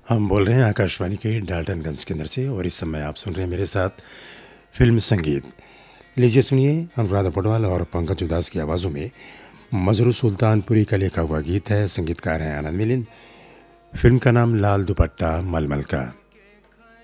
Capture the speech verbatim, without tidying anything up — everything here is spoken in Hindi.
हम बोल रहे हैं आकाशवाणी के डाल्टनगंज केंद्र से और इस समय आप सुन रहे हैं मेरे साथ फिल्म संगीत। लीजिए सुनिए अनुराधा पौडवाल और पंकज उदास की आवाज़ों में मजरू सुल्तानपुरी का लिखा हुआ गीत है। संगीतकार हैं आनंद मिलिंद। फिल्म का नाम लाल दुपट्टा मलमल का।